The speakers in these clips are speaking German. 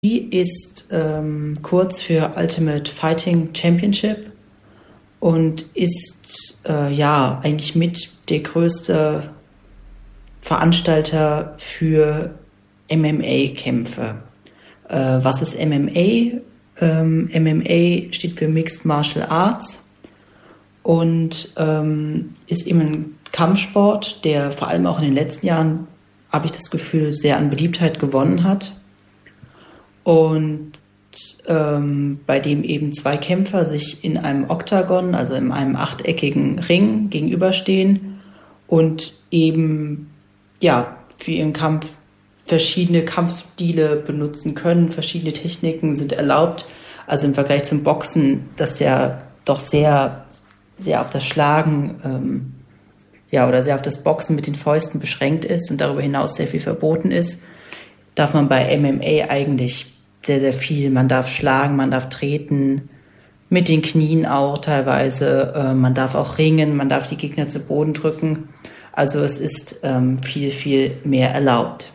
ist kurz für Ultimate Fighting Championship und ist eigentlich mit der größte Veranstalter für MMA-Kämpfe. Was ist MMA? MMA steht für Mixed Martial Arts und ist eben ein Kampfsport, der vor allem auch in den letzten Jahren, habe ich das Gefühl, sehr an Beliebtheit gewonnen hat. Und bei dem eben zwei Kämpfer sich in einem Oktagon, also in einem achteckigen Ring gegenüberstehen und eben für ihren Kampf verschiedene Kampfstile benutzen können, verschiedene Techniken sind erlaubt. Also im Vergleich zum Boxen, das ja doch sehr, sehr auf das Schlagen oder sehr auf das Boxen mit den Fäusten beschränkt ist und darüber hinaus sehr viel verboten ist, darf man bei MMA eigentlich sehr, sehr viel. Man darf schlagen, man darf treten, mit den Knien auch teilweise. Man darf auch ringen, man darf die Gegner zu Boden drücken. Also es ist viel, viel mehr erlaubt.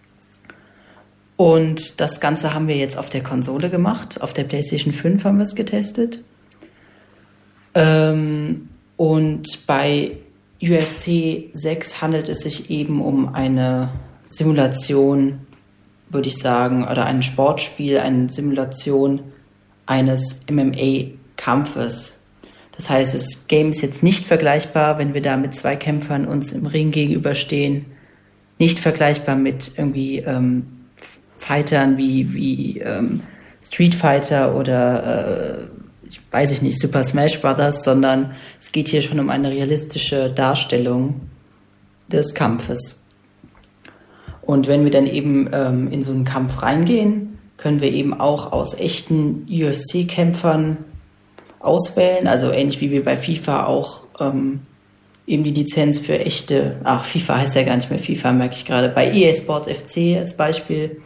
Und das Ganze haben wir jetzt auf der Konsole gemacht. Auf der PlayStation 5 haben wir es getestet. Und bei UFC 6 handelt es sich eben um eine Simulation, würde ich sagen, oder ein Sportspiel, eine Simulation eines MMA-Kampfes. Das heißt, das Game ist jetzt nicht vergleichbar, wenn wir da mit zwei Kämpfern uns im Ring gegenüberstehen. Nicht vergleichbar mit irgendwie Fightern wie Street Fighter oder Super Smash Brothers, sondern es geht hier schon um eine realistische Darstellung des Kampfes. Und wenn wir dann eben in so einen Kampf reingehen, können wir eben auch aus echten UFC-Kämpfern auswählen, also ähnlich wie wir bei FIFA auch eben die Lizenz für echte, FIFA heißt ja gar nicht mehr FIFA, merke ich gerade, bei EA Sports FC als Beispiel,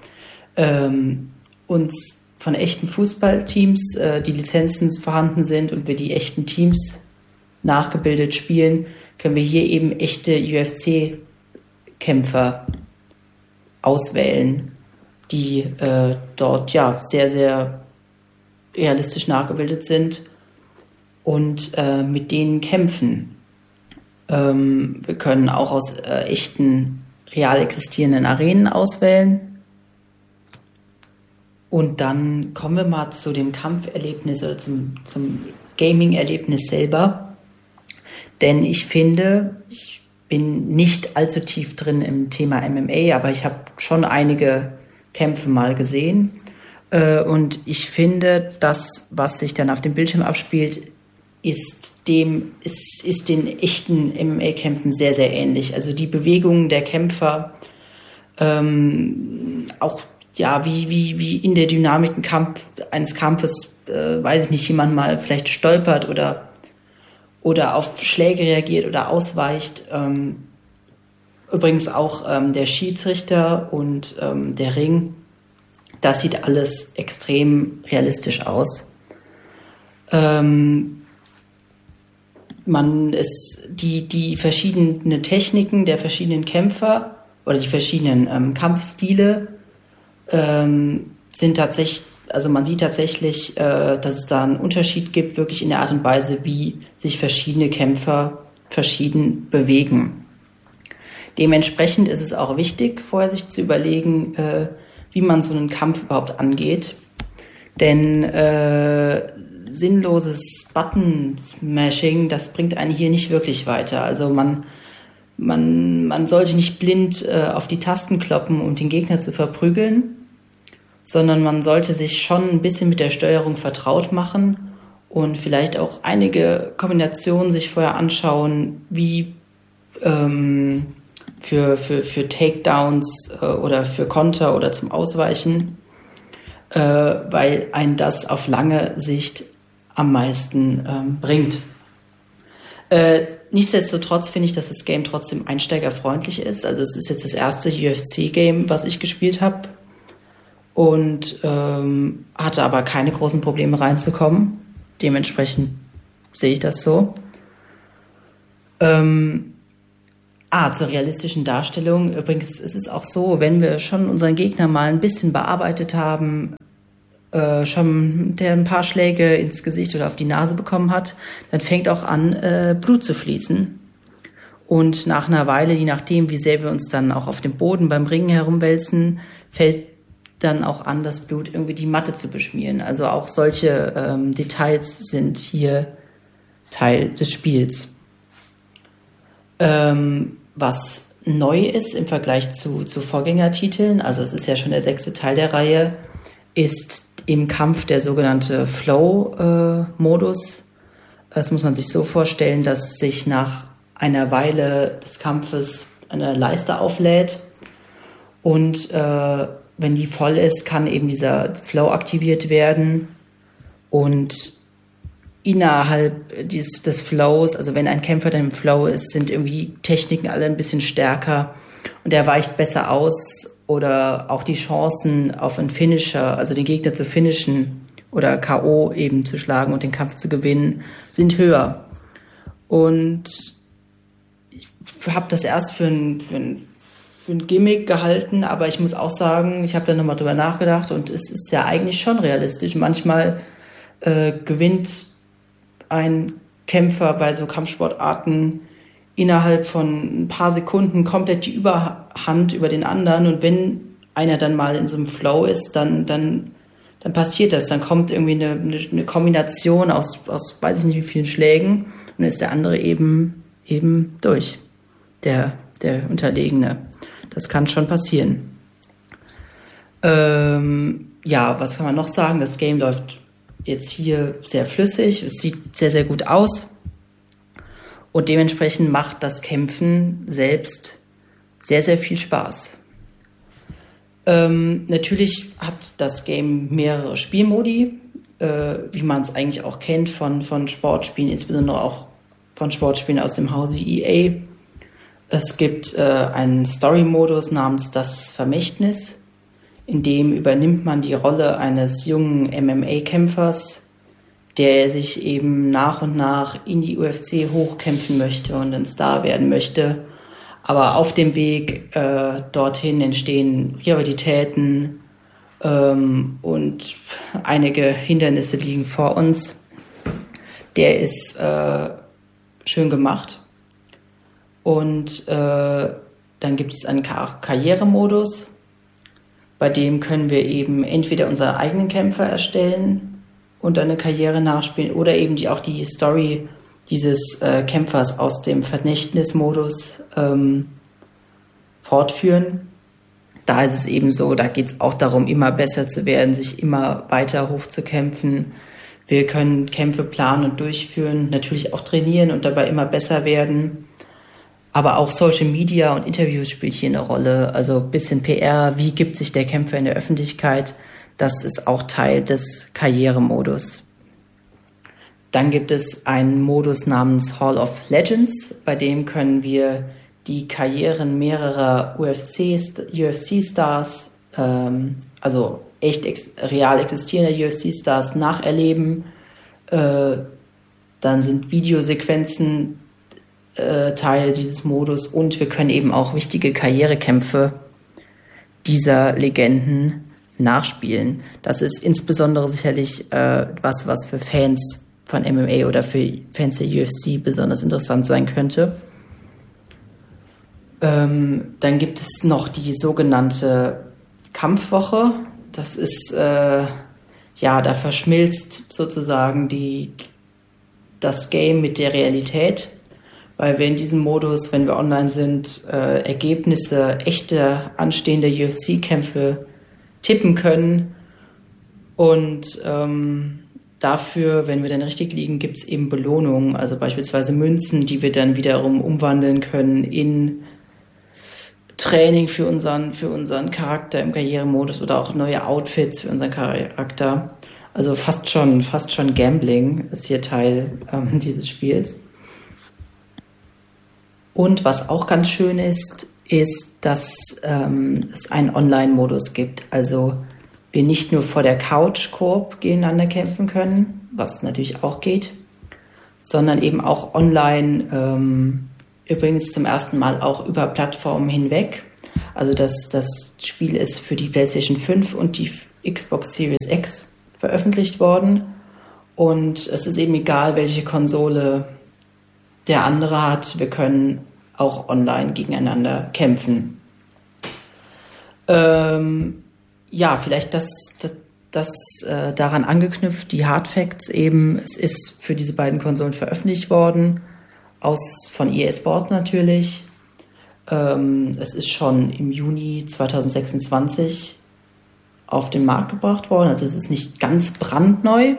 uns von echten Fußballteams die Lizenzen vorhanden sind und wir die echten Teams nachgebildet spielen, können wir hier eben echte UFC-Kämpfer auswählen, die dort sehr, sehr realistisch nachgebildet sind und mit denen kämpfen. Wir können auch aus echten, real existierenden Arenen auswählen. Und dann kommen wir mal zu dem Kampferlebnis oder zum Gaming-Erlebnis selber. Denn ich finde, ich bin nicht allzu tief drin im Thema MMA, aber ich habe schon einige Kämpfe mal gesehen. Und ich finde, das, was sich dann auf dem Bildschirm abspielt, ist den echten MMA-Kämpfen sehr, sehr ähnlich. Also die Bewegungen der Kämpfer, auch wie in der Dynamik eines Kampfes, weiß ich nicht, jemand mal vielleicht stolpert oder auf Schläge reagiert oder ausweicht. Übrigens auch der Schiedsrichter und der Ring, das sieht alles extrem realistisch aus. Die verschiedenen Techniken der verschiedenen Kämpfer oder die verschiedenen Kampfstile sind tatsächlich, also man sieht tatsächlich, dass es da einen Unterschied gibt, wirklich in der Art und Weise, wie sich verschiedene Kämpfer verschieden bewegen. Dementsprechend ist es auch wichtig, vorher sich zu überlegen, wie man so einen Kampf überhaupt angeht. Denn sinnloses Button-Smashing, das bringt einen hier nicht wirklich weiter. Also man sollte nicht blind auf die Tasten kloppen, um den Gegner zu verprügeln, sondern man sollte sich schon ein bisschen mit der Steuerung vertraut machen und vielleicht auch einige Kombinationen sich vorher anschauen, wie für Takedowns oder für Konter oder zum Ausweichen, weil einen das auf lange Sicht am meisten bringt. Nichtsdestotrotz finde ich, dass das Game trotzdem einsteigerfreundlich ist. Also es ist jetzt das erste UFC-Game, was ich gespielt habe und hatte aber keine großen Probleme reinzukommen. Dementsprechend sehe ich das so. Zur realistischen Darstellung. Übrigens ist es auch so, wenn wir schon unseren Gegner mal ein bisschen bearbeitet haben, schon der ein paar Schläge ins Gesicht oder auf die Nase bekommen hat, dann fängt auch an, Blut zu fließen. Und nach einer Weile, je nachdem, wie sehr wir uns dann auch auf dem Boden beim Ringen herumwälzen, fällt dann auch an, das Blut irgendwie die Matte zu beschmieren. Also auch solche Details sind hier Teil des Spiels. Was neu ist im Vergleich zu Vorgängertiteln, also es ist ja schon der 6. Teil der Reihe, ist im Kampf der sogenannte Flow-Modus. Das muss man sich so vorstellen, dass sich nach einer Weile des Kampfes eine Leiste auflädt und wenn die voll ist, kann eben dieser Flow aktiviert werden und innerhalb des Flows, also wenn ein Kämpfer dann im Flow ist, sind irgendwie Techniken alle ein bisschen stärker und er weicht besser aus oder auch die Chancen auf einen Finisher, also den Gegner zu finishen oder K.O. eben zu schlagen und den Kampf zu gewinnen, sind höher. Und ich habe das erst für ein Gimmick gehalten, aber ich muss auch sagen, ich habe da nochmal drüber nachgedacht und es ist ja eigentlich schon realistisch. Manchmal gewinnt ein Kämpfer bei so Kampfsportarten innerhalb von ein paar Sekunden komplett die Überhand über den anderen und wenn einer dann mal in so einem Flow ist, dann passiert das. Dann kommt irgendwie eine Kombination aus weiß ich nicht wie vielen Schlägen und dann ist der andere eben durch, der Unterlegene. Das kann schon passieren. Was kann man noch sagen? Das Game läuft jetzt hier sehr flüssig. Es sieht sehr, sehr gut aus. Und dementsprechend macht das Kämpfen selbst sehr, sehr viel Spaß. Natürlich hat das Game mehrere Spielmodi, wie man es eigentlich auch kennt von Sportspielen, insbesondere auch von Sportspielen aus dem Hause EA. Es gibt einen Story-Modus namens Das Vermächtnis, in dem übernimmt man die Rolle eines jungen MMA-Kämpfers, der sich eben nach und nach in die UFC hochkämpfen möchte und ein Star werden möchte. Aber auf dem Weg dorthin entstehen Rivalitäten und einige Hindernisse liegen vor uns. Der ist schön gemacht. Und dann gibt es einen Karrieremodus, bei dem können wir eben entweder unsere eigenen Kämpfer erstellen und eine Karriere nachspielen oder eben auch die Story dieses Kämpfers aus dem Vermächtnismodus fortführen. Da ist es eben so, da geht es auch darum, immer besser zu werden, sich immer weiter hochzukämpfen. Wir können Kämpfe planen und durchführen, natürlich auch trainieren und dabei immer besser werden. Aber auch Social Media und Interviews spielt hier eine Rolle. Also ein bisschen PR, wie gibt sich der Kämpfer in der Öffentlichkeit? Das ist auch Teil des Karrieremodus. Dann gibt es einen Modus namens Hall of Legends, bei dem können wir die Karrieren mehrerer UFC-Stars, also echt real existierender UFC-Stars nacherleben. Dann sind Videosequenzen Teil dieses Modus und wir können eben auch wichtige Karrierekämpfe dieser Legenden nachspielen. Das ist insbesondere sicherlich was für Fans von MMA oder für Fans der UFC besonders interessant sein könnte. Dann gibt es noch die sogenannte Kampfwoche. Das ist, da verschmilzt sozusagen das Game mit der Realität, weil wir in diesem Modus, wenn wir online sind, Ergebnisse echter anstehender UFC-Kämpfe tippen können und dafür, wenn wir dann richtig liegen, gibt es eben Belohnungen, also beispielsweise Münzen, die wir dann wiederum umwandeln können in Training für unseren Charakter im Karrieremodus oder auch neue Outfits für unseren Charakter. Also fast schon Gambling ist hier Teil dieses Spiels. Und was auch ganz schön ist, dass es einen Online-Modus gibt. Also wir nicht nur vor der Couch Koop gegeneinander kämpfen können, was natürlich auch geht, sondern eben auch online übrigens zum ersten Mal auch über Plattformen hinweg. Also das Spiel ist für die PlayStation 5 und die Xbox Series X veröffentlicht worden. Und es ist eben egal, welche Konsole der andere hat. Wir können auch online gegeneinander kämpfen. Vielleicht das daran angeknüpft, die Hardfacts eben. Es ist für diese beiden Konsolen veröffentlicht worden, von EA Sports natürlich. Es ist schon im Juni 2026 auf den Markt gebracht worden. Also es ist nicht ganz brandneu.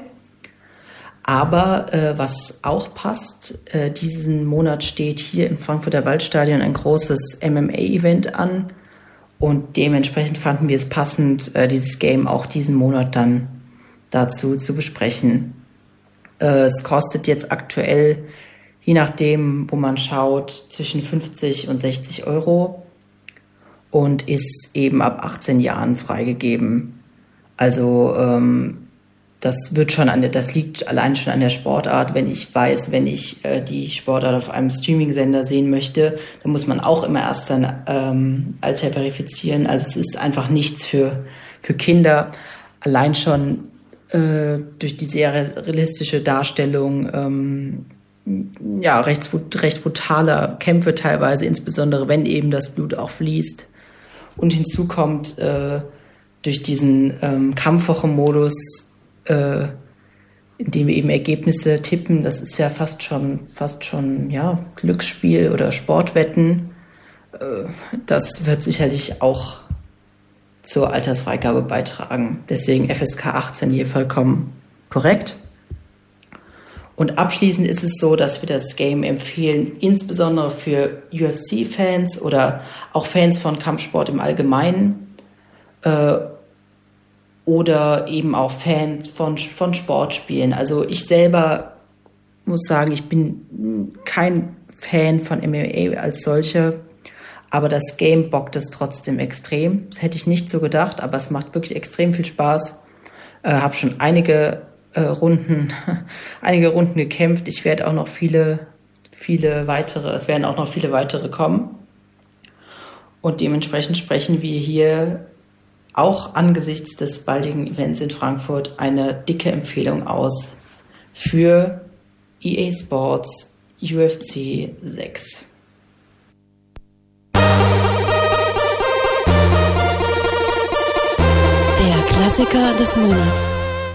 Aber was auch passt, diesen Monat steht hier im Frankfurter Waldstadion ein großes MMA-Event an. Und dementsprechend fanden wir es passend, dieses Game auch diesen Monat dann dazu zu besprechen. Es kostet jetzt aktuell, je nachdem, wo man schaut, zwischen 50 und 60 Euro und ist eben ab 18 Jahren freigegeben. Also das liegt allein schon an der Sportart. Wenn ich die Sportart auf einem Streaming-Sender sehen möchte, dann muss man auch immer erst sein Alter verifizieren. Also es ist einfach nichts für Kinder. Allein schon durch die sehr realistische Darstellung recht brutaler Kämpfe teilweise, insbesondere wenn eben das Blut auch fließt. Und hinzu kommt durch diesen Kampfwoche-Modus, indem wir eben Ergebnisse tippen, das ist ja fast schon Glücksspiel oder Sportwetten. Das wird sicherlich auch zur Altersfreigabe beitragen. Deswegen FSK 18 hier vollkommen korrekt. Und abschließend ist es so, dass wir das Game empfehlen, insbesondere für UFC-Fans oder auch Fans von Kampfsport im Allgemeinen, oder eben auch Fans von Sportspielen. Also ich selber muss sagen, ich bin kein Fan von MMA als solche, aber das Game bockt es trotzdem extrem. Das hätte ich nicht so gedacht, aber es macht wirklich extrem viel Spaß. Habe schon einige Runden gekämpft. Es werden auch noch viele weitere kommen. Und dementsprechend sprechen wir hier auch angesichts des baldigen Events in Frankfurt eine dicke Empfehlung aus für EA Sports UFC 6. Der Klassiker des Monats.